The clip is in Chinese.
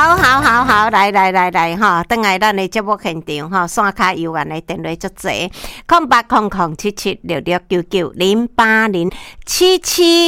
好，来哈，等下咱的节目现场哈，线卡有缘的电话足济，0800776699080777。